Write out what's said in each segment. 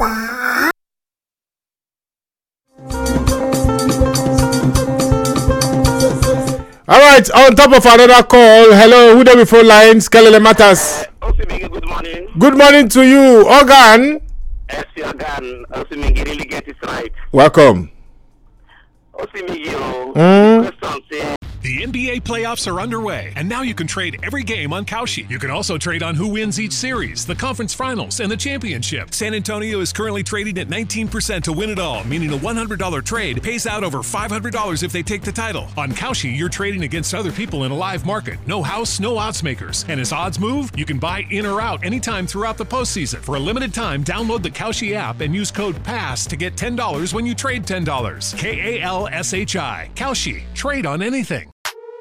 All right, on top of another call. Hello, who there before lines? Kelele Matters. Osimigi, good morning. Good morning to you, Organ. Yes, Organ. Osimigi really get it right. Welcome. Osimigi, the question say. The NBA playoffs are underway, and now you can trade every game on Kalshi. You can also trade on who wins each series, the conference finals, and the championship. San Antonio is currently trading at 19% to win it all, meaning a $100 trade pays out over $500 if they take the title. On Kalshi, you're trading against other people in a live market. No house, no odds makers. And as odds move, you can buy in or out anytime throughout the postseason. For a limited time, download the Kalshi app and use code PASS to get $10 when you trade $10. KALSHI. Kalshi. Trade on anything.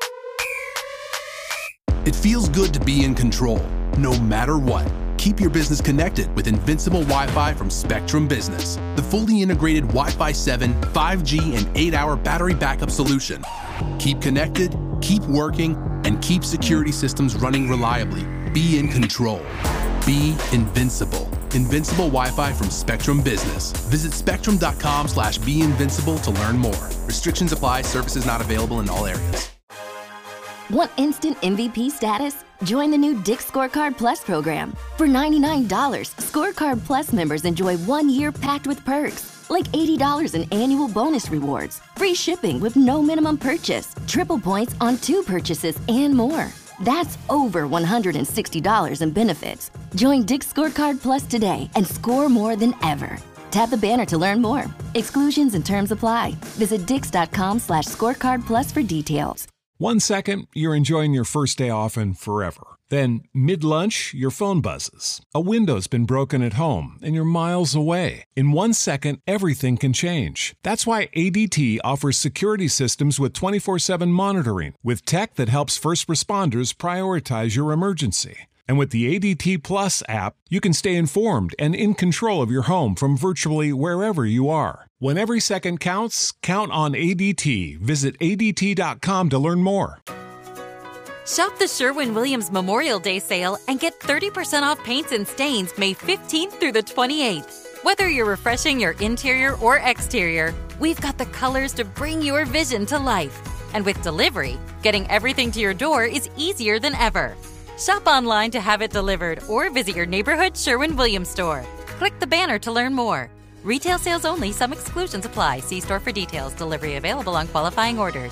It feels good to be in control, no matter what. Keep your business connected with Invincible Wi-Fi from Spectrum Business, the fully integrated Wi-Fi 7, 5G, and 8-hour battery backup solution. Keep connected, keep working, and keep security systems running reliably. Be in control. Be invincible. Invincible Wi-Fi from Spectrum Business. Visit spectrum.com/beinvincible to learn more. Restrictions apply. Services not available in all areas. Want instant MVP status? Join the new Dick's Scorecard Plus program. For $99, Scorecard Plus members enjoy 1 year packed with perks, like $80 in annual bonus rewards, free shipping with no minimum purchase, triple points on 2 purchases, and more. That's over $160 in benefits. Join Dick's Scorecard Plus today and score more than ever. Tap the banner to learn more. Exclusions and terms apply. Visit dix.com/scorecardplus for details. 1 second, you're enjoying your first day off and forever. Then, mid-lunch, your phone buzzes. A window's been broken at home, and you're miles away. In 1 second, everything can change. That's why ADT offers security systems with 24/7 monitoring, with tech that helps first responders prioritize your emergency. And with the ADT Plus app, you can stay informed and in control of your home from virtually wherever you are. When every second counts, count on ADT. Visit ADT.com to learn more. Shop the Sherwin-Williams Memorial Day sale and get 30% off paints and stains May 15th through the 28th. Whether you're refreshing your interior or exterior, we've got the colors to bring your vision to life. And with delivery, getting everything to your door is easier than ever. Shop online to have it delivered or visit your neighborhood Sherwin-Williams store. Click the banner to learn more. Retail sales only. Some exclusions apply. See store for details. Delivery available on qualifying orders.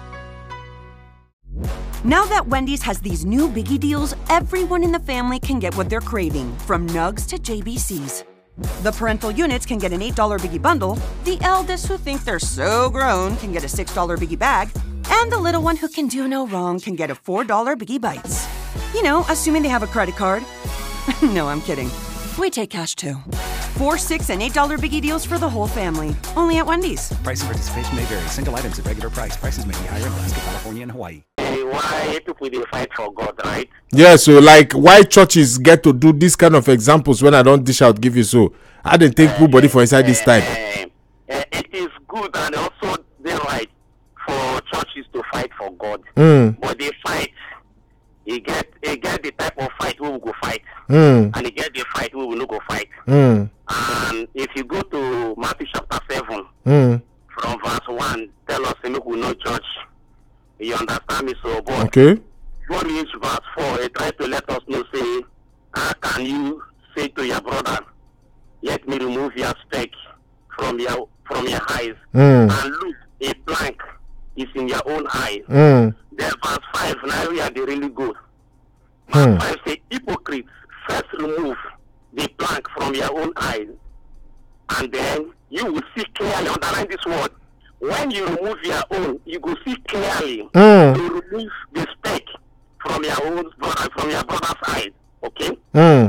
Now that Wendy's has these new biggie deals, everyone in the family can get what they're craving, from nugs to JBCs. The parental units can get an $8 biggie bundle, the eldest who think they're so grown can get a $6 biggie bag, and the little one who can do no wrong can get a $4 biggie bites. You know, assuming they have a credit card. No, I'm kidding. We take cash too. 4, 6, and $8 biggie deals for the whole family. Only at Wendy's. Price and participation may vary. Single items at regular price. Prices may be higher in Alaska, California, and Hawaii. Why people they fight for God, right? Yeah, so like why churches get to do this kind of examples when I don't dish out give you so. I didn't take good body for inside this time. It is good and also they're right for churches to fight for God. But they fight. You get the type of fight we will go fight. And you get the fight we will not go fight. And if you go to Matthew chapter 7, from verse 1, tell us we will not judge. You understand me? So, but okay. What means verse 4, it tries to let us know, say, how can you say to your brother, let me remove your speck from your eyes, and look, a plank is in your own eye. Then verse 5, now we are the really good. Verse 5 say, hypocrites, first remove the plank from your own eye, and then you will see clearly, underline this word, when you remove your own, you will see clearly to remove the speck from your own from your brother's eye. Okay? Yeah.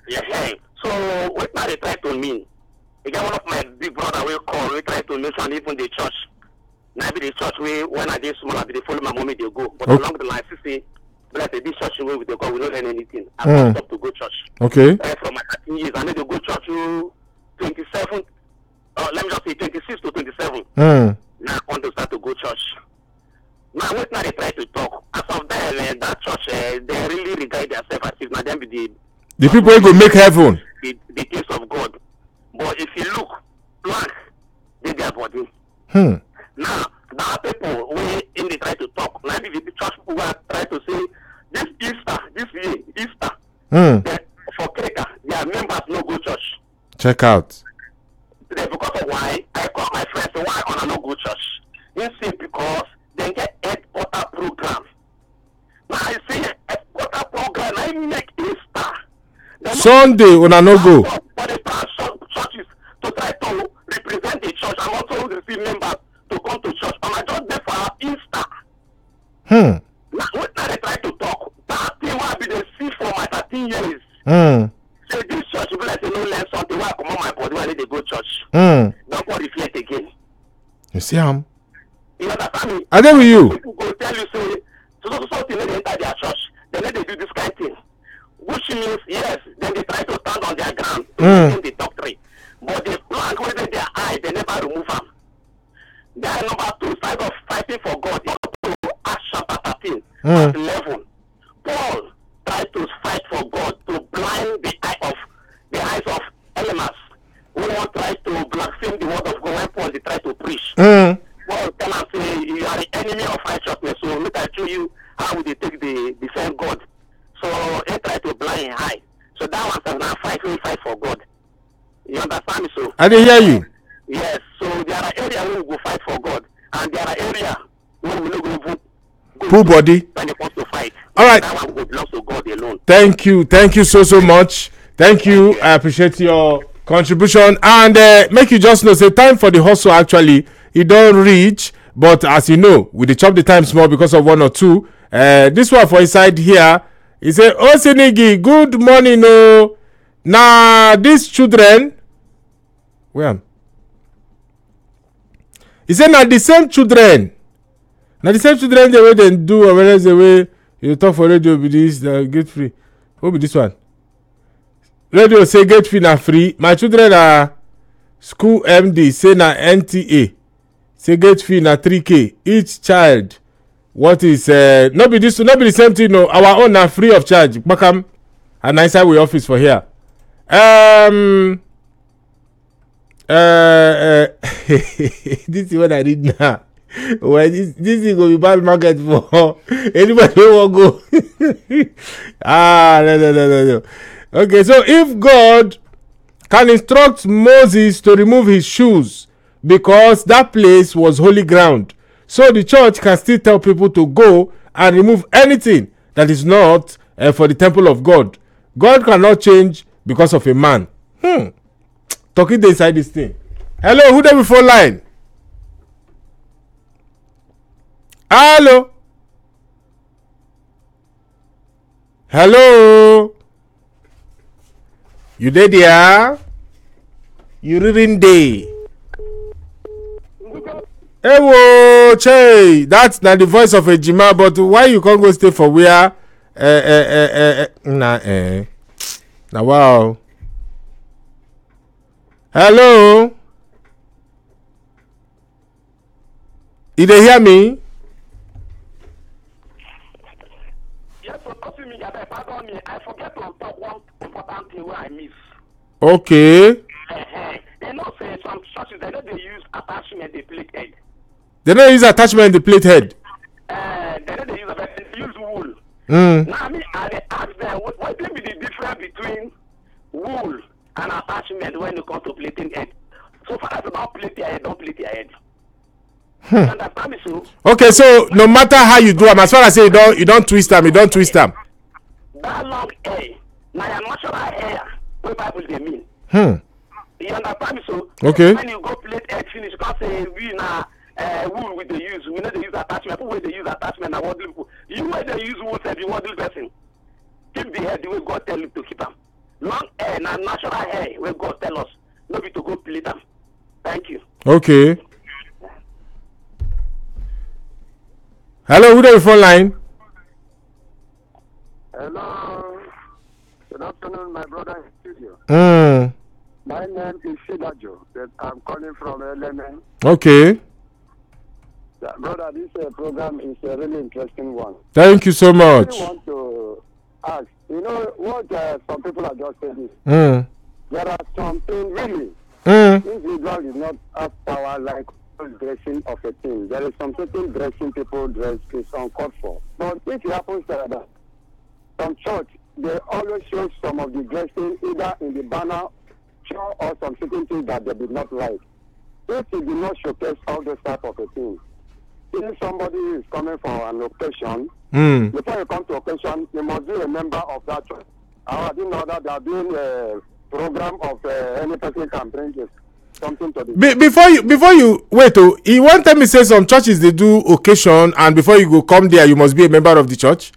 So what now they try to mean? Again, one of my big brother will call, we try to mention even the church. Maybe the church way when I did small, they follow my mommy, they go. But along the line, she say, but this church way with the God, we don't learn anything. I want stop to go church. Okay. From my 13 years, I need to go church to 27. Let me just say 26 to 27. Now I want to start to go church. Now what now they try to talk. As of that church, they really regard themselves as if now them be the people who go make heaven. The things of God. But if you look, blank, they their body. Hmm. Now, that people when in they try to talk, maybe the church people are try to say this Easter, this year, Easter. That for Quaker, their members no go church. Check out. Because of why I call my friends say why on no go church. You see, because they get headquarter program. Now I see headquarter program, I make Easter. Sunday when I no go. But the churches to try to represent the church and also receive members to come to church. And I just there for Easter. Now they try to talk. That thing will be the see for my 13 years. So this church will let you know learn something why I come on my body when they go church. Don't go reflect again. You see him? You understand me? I there with you. People go tell you say so something when they enter their church. Then they do this kind of thing. Which means yes, then they try to stand on their ground to the doctrine. But the plank where they their eye, they never remove them. They are number 2 side of fighting for God. Acts chapter 13, verse 11. Paul tried to fight for God to blind the eyes of Elymas who want try to blaspheme the word of God when Paul they try to preach. Paul tell us say you are the enemy of righteousness, so let I show you how they take the defend God. So he try to blind his eye. So that one is now fight for God. You understand me? So I didn't hear you. Yes, so there are areas where we go fight for God, and there are areas where we don't go Full body. when it comes to fight. All right. That one belongs to God alone. Thank you so much. Thank you. I appreciate your contribution, and make you just know say time for the hustle actually it don't reach, but as you know we dey chop the time small because of 1 or 2. This one for inside here, he say Osinigi, good morning. No, now these children, where? He said now the same children. Now the same children the way they do, or whether the way you talk for radio be this get free. What be this one? Radio say get free na free. My children are school MD say na NTA. Say get free na 3K each child. What is not be this, not be the same thing. No, our own na free of charge. Bakam and inside we office for here. This is what I read now. Well, this is gonna be bad market for anybody who won't go. No. Okay, so if God can instruct Moses to remove his shoes because that place was holy ground, so the church can still tell people to go and remove anything that is not for the temple of God. God cannot change because of a man. Talking inside this thing. Hello, who there before line? Hello. Hello. You there? You reading day? Hey, whoa, Che. That's not the voice of a Jima, but why you can't go stay for where? Now, wow. Hello. Did they hear me? Yes, so talking me, pardon me. I forget to talk one important thing where I miss. Okay. They know say some churches they use attachment they plate head. They don't use attachment the plate head. They use wool. Now I ask them what will be the difference between wool and attachment when you come to plating head. So far as about plate your head, don't plate your head. You understand me, so? Okay, so no matter how you do them, as far as say you don't twist them, That long hair, now your natural hair, what Bible they mean. You understand me, so? Okay. When you go plate head finish, you can't say we now wool with the use. We know they use attachment. People they use attachment and what people. You when they use wool, say you want to person. Keep the hair the way God tell you to keep them. Long hair, now natural hair, where God tell us, not be to go plate them. Thank you. Okay. Hello, who there phone line? Hello. Good afternoon, my brother in studio. My name is Shidajo. I'm calling from LMN. Okay. Brother, this program is a really interesting one. Thank you so much. I want to ask, you know what some people are just saying? There are something really Individual is not have power like dressing of a team. There is some certain dressing people dress is uncalled for. But if it happens that some church, they always show some of the dressing either in the banner show or some certain things that they did not like. If you do not showcase all those type of a thing, if somebody is coming for an occasion, before you come to occasion, you must be a member of that church. I didn't know that they are doing a program of any person can bring something to the before you wait. Oh, he one time he says some churches they do occasion, and before you go come there, you must be a member of the church.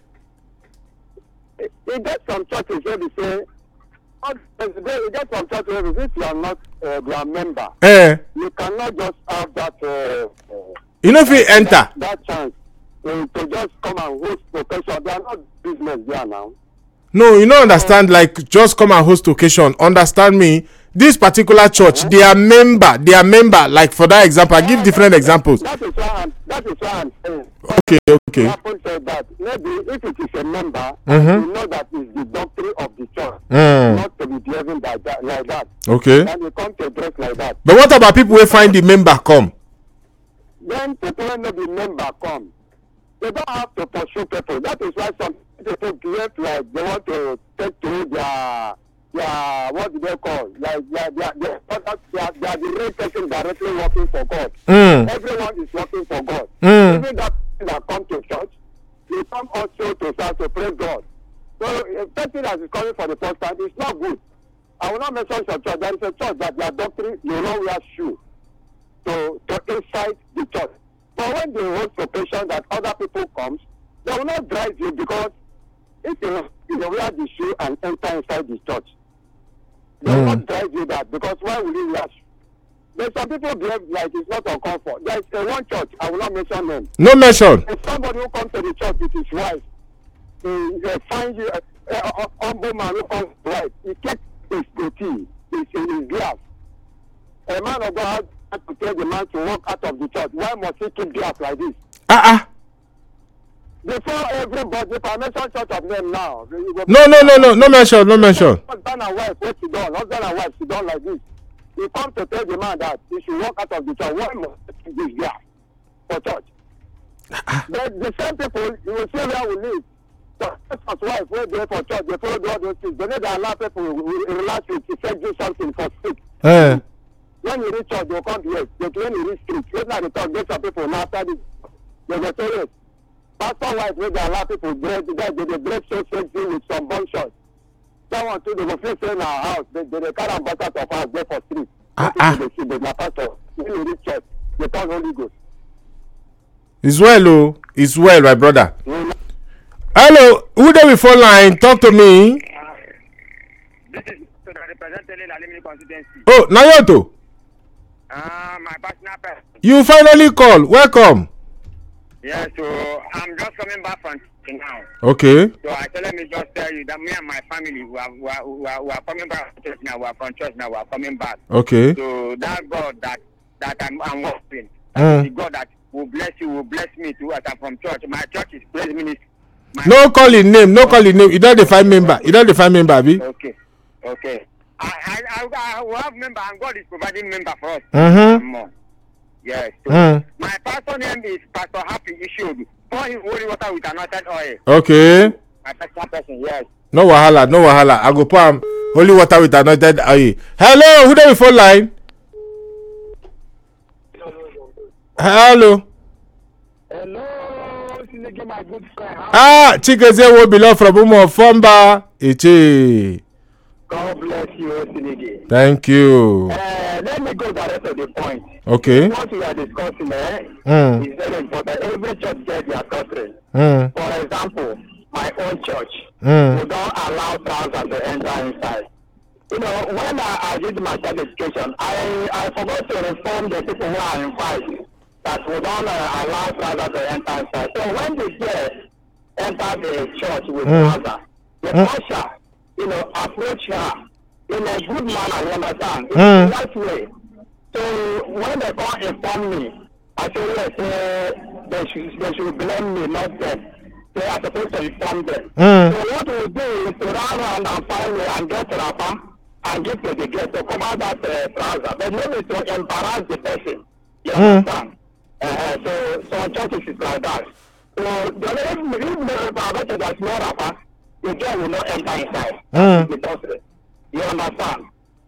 You get some churches where they say, you get some churches where if you are not their member, you cannot just have that. You know if you enter that chance to just come and host occasion. They are not business there now. No, you don't understand. Like just come and host occasion. Understand me? This particular church, they are member. Like for that example, I give different examples. That is why I'm saying. Okay. Happen said that maybe if it is a member, you know that is the doctrine of the church, not to be behaving like that. Okay. And you come to dress like that. But what about people who find the member come? When people when the member come, they don't have to pursue people. That is why some people behave like they want to take to their what do they call? Like they are the real person directly working for God. Everyone is working for God. Even that come to church, they come also to start to praise God. So a person that is coming for the first time, it's not good. I will not mention some church. There is a church that their doctrine, you don't wear shoes to inside the church. But when they host occasion that other people comes, they will not drive you because if you wear the shoe and enter inside the church, they will not drive you that because why will you wear shoe? There's some people behave like it's not on comfort. There's one church, I will not mention them. No mention. If somebody who comes to the church with his wife, he finds you a humble man who comes to wife, he kept his goatee, his glass. A man of God had to tell the man to walk out of the church. Why must he keep glass like this? Before everybody, if I mention church of them now. No mention. Husband and wife, what you done? Husband and wife, sit down like this. He comes to tell the man that he should walk out of the church. Why must he keep this glass for church? But the same people, you will see where we live. The husband's wife, who there for church, they follow all those things. They need to allow people relax with to say do something for sick. When you reach church, they'll come here. When you reach street, when they talk, get some people now after this. They will tell you. Pastor wife wey dey allow people break so sexy with some bun shorts. That one too, they go feel say na house. They carry am bucket of house go for street. They see the pastor. When you reach church, they turn Holy Ghost. It's well, it's well, my brother. Hello, who there before line? Talk to me. This is to represent the constituency. Oh, Nayoto. My personal person. You finally call. Welcome. Yeah, so I'm just coming back from now. Okay. So let me just tell you that me and my family we are coming back from church now. We are from church now. We are coming back. Okay. So that God that I'm worshiping, the God that will bless you, will bless me too. As I'm from church, my church is praise ministry. No calling name. You don't define member. Abi. Okay. I will have member, and God is providing member for us. More. Yes. So my pastor name is Pastor Happy Ishodu. Pour him holy water with anointed oil. Okay. My personal person, yes. No wahala. I go pour him holy water with anointed oil. Hello, who there before line? Hello, Sinege, my good friend. Chikeze will belong from Umo Fomba. Ichi. God bless you, Sinege. Thank you. Let me go direct to the point. Okay. What we are discussing is very important. Every church gets their doctrine. For example, my own church, we don't allow trousers to enter inside. You know, when I did my certification, I forgot to inform the people who are invited that we don't allow trousers to enter inside. So when the guests enter the church with trousers, the usher, approach her in a good manner, you understand? In the right way. So when they come inform me, I say yes, they should blame me, not them. They are supposed to inform them. So what we do is to run around and find me and get rapper and give to the girl to come out that trouser. But no need to embarrass the person. You understand? So some churches is like that. So the if there's no rapper, the girl will not enter inside. Because you understand?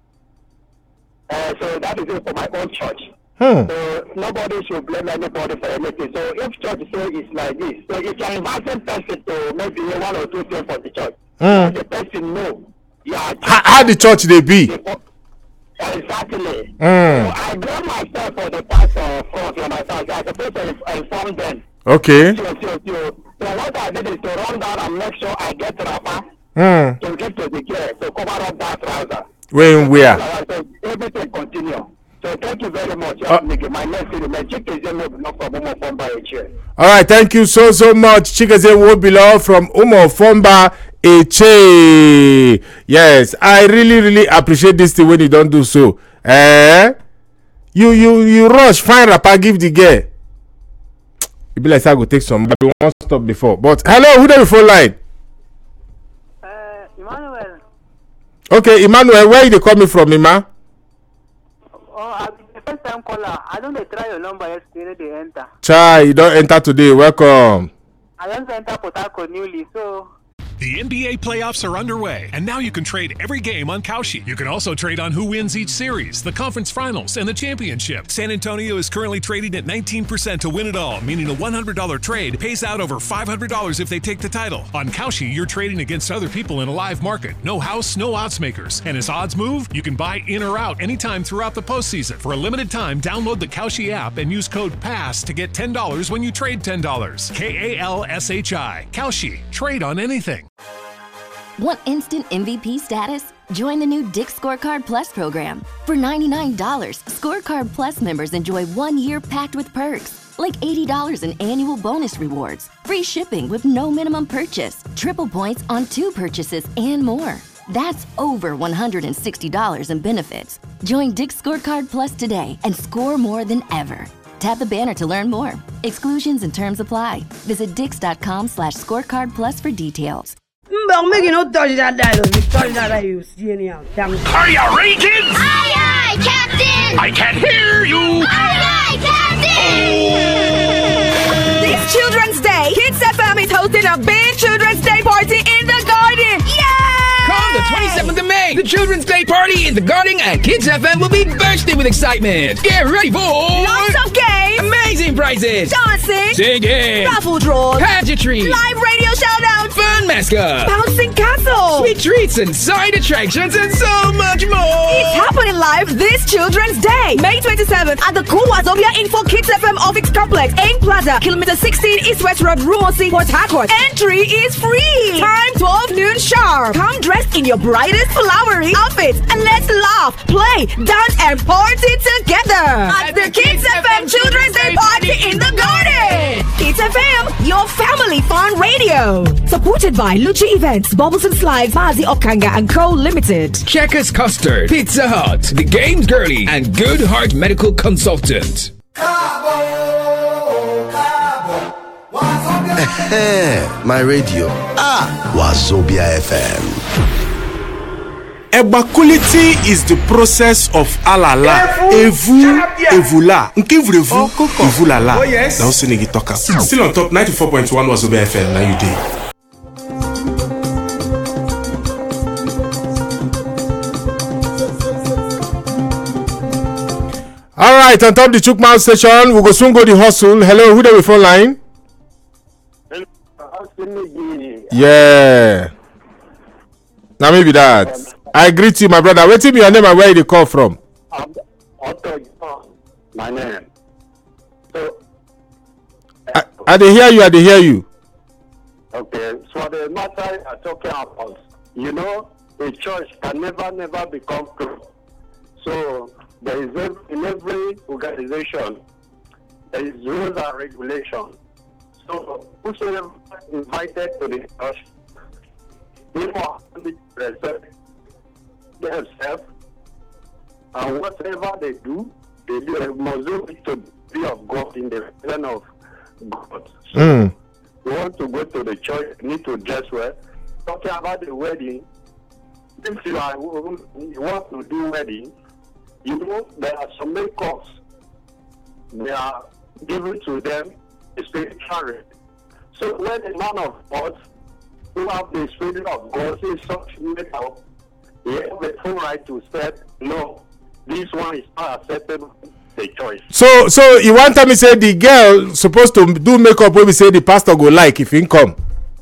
So that is it for my own church. So nobody should blame anybody for anything. So if church say it's like this, so if you're inviting person to maybe 1 or 2 things for the church, the person know. How the church they be? Exactly. So I blame myself for the pastor front on myself. I supposed to inform them. Okay. So what I did is to run down and make sure I get rapper to get to the care to cover up that trouser. Where? So everything continue. So thank you very much. My next thing, my chick is not from Umo Fomba Eche. All right, thank you so much. Chikaze Wobilo from Umo Fomba Eche. Yes, I really appreciate this thing when you don't do so. You rush, find rapper, give the girl. It be like I go take some, but we won't stop before. But hello, who there before line? Emmanuel. Okay, Emmanuel, where you coming from, Emma? Oh, I'm the first time caller. I don't try your number yesterday. They enter. Chai, you don't enter today. Welcome. I don't enter Port Harcourt newly, so. The NBA playoffs are underway, and now you can trade every game on Kalshi. You can also trade on who wins each series, the conference finals, and the championship. San Antonio is currently trading at 19% to win it all, meaning a $100 trade pays out over $500 if they take the title. On Kalshi, you're trading against other people in a live market. No house, no odds makers. And as odds move, you can buy in or out anytime throughout the postseason. For a limited time, download the Kalshi app and use code PASS to get $10 when you trade $10. KALSHI. Kalshi. Trade on anything. Want instant MVP status? Join the new Dick's Scorecard Plus program. For $99, Scorecard Plus members enjoy 1 year packed with perks, like $80 in annual bonus rewards, free shipping with no minimum purchase, triple points on 2 purchases, and more. That's over $160 in benefits. Join Dick's Scorecard Plus today and score more than ever. Tap the banner to learn more. Exclusions and terms apply. Visit dix.com/scorecard plus for details. Make you not touch that dialogue. You touch that, you see anyhow. Are you ready, kids? Aye, aye, Captain! I can't hear you! Aye, aye, Captain! This Children's Day, Kids FM is hosting a big Children's Day party in the garden! Yay! Come the 27th of May, the Children's Day party in the garden and Kids FM will be bursting with excitement. Get ready for lots of games, amazing prizes, dancing, singing, raffle draws, pageantry, live radio shoutouts, fun mascot, bouncing castle, sweet treats and side attractions and so much more. It's happening live this Children's Day, May 27th at the Cool Wazobia Info Kids FM Office Complex, Ain Plaza, Kilometer 16 East West Road, Rumosi, Port Harcourt. Entry is free. Time 12 noon sharp. Come dressed in your brightest flowery outfits and let's laugh, play, dance, and party together at the Kids FM Children's Day party in the garden. Kids FM, your family fun radio. Supported by Lucha Events, Bubbles and Slides, Mazi Okanga and Co. Limited. Checkers Custard, Pizza Hut, The Games Girlie, and Good Heart Medical Consultant. My radio. Wazobia FM. Ebakulity is the process of alala, evu, evula, nkivrevu, evulala. Oh yes. Now Senegi Toka. Still on top 94.1 Wazobia FM. Now you day. All right, on top the Chukmouth station, we go soon go the hustle. Hello, who there with phone line? Yeah. Now maybe that. I greet you, my brother. Wait till me your name and where you call from. My name. So I dey hear you. Okay, so the matter you are talking about, you know, a church can never become close. So there is in every organization there is rules and regulations. So whosoever invited to the church, they must present themselves, and whatever they do must do it to be of God, in the presence of God. So you want to go to the church, you need to dress well. Talking about the wedding, if you want to do wedding, you know there are some makeups. They are given to them spiritually. So when a man of God who have the spirit of God says such makeup, he have the full right to say, no, this one is not acceptable. The choice. So you want to me say the girl supposed to do makeup when we say the pastor go like if he come?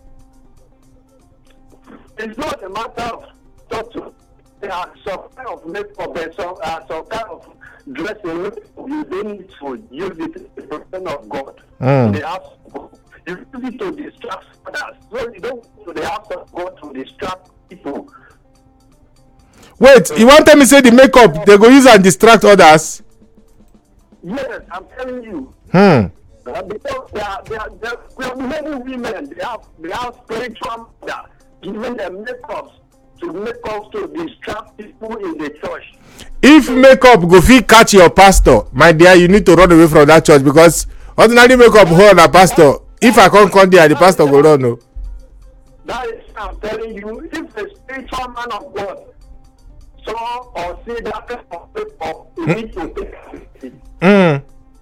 It's not a matter of thought. There are some kind of makeup and some kind of dressing you don't need to use it in the person of God. They have you use it to distract others. So you don't use the house of God to distract people. Wait, you want me say the makeup they go use and distract others? Yes, I'm telling you. Because there are many women, they have spiritual mother giving them makeups to distract people in the church. If makeup go fit catch your pastor, my dear, you need to run away from that church because ordinary makeup hold a pastor. If I can't come there, the pastor go run. No. That is, I'm telling you, if a spiritual man of God saw or see that kind of makeup, you need to take it.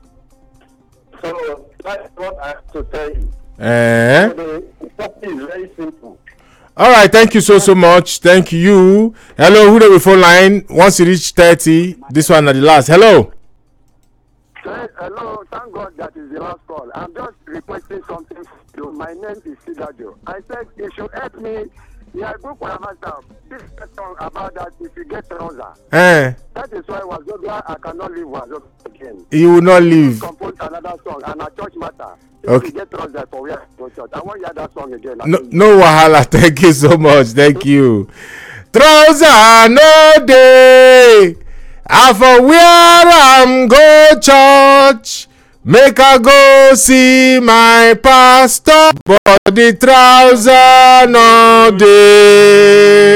So that's what I have to tell you. So the topic is very simple. All right, thank you so much. Thank you. Hello, who the phone line? Once you reach 30, this one at the last. Hello. Hello, thank God that is the last call. I'm just requesting something from you. My name is Sidajo. I said you should help me. Yeah, I go for a master. This song about that if you get trouser. That is why Wazobia, I cannot leave Wazobia again. You will not leave. Compose another song and a church matter. Okay. If you get trouser for where I go church. I want to hear that song again. No wahala. Thank you so much. Thank you. Trouser no day. I for where I'm go church. Make I go see my pastor, but the trouser no dey.